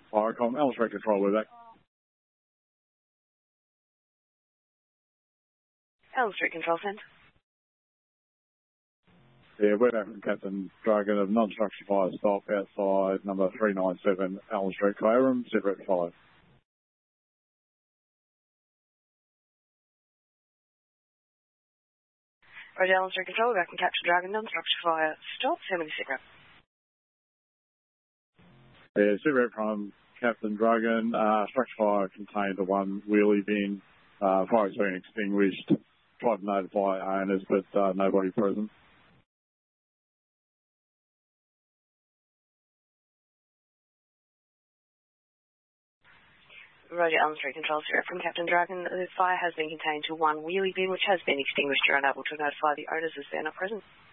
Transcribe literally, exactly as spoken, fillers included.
Firecom, Allen Street Control, we're back. Allen Street Control, send. Yeah, we're back from Captain Dragon of non-structure fire stop outside number three nine seven Allen Street, Clayram, Zebra five. Roger, Allen Street Control, we're back from Captain Dragon, non-structure fire stop, Family Zebra. Yeah, Zebra from Captain Dragon, uh, structure fire contained the one wheelie bin, uh, fire has been extinguished, tried to notify owners but uh, nobody present. Roger, Allen Street Control, Zero from Captain Dragon. The fire has been contained to one wheelie bin, which has been extinguished. You're unable to notify the owners as they're not present.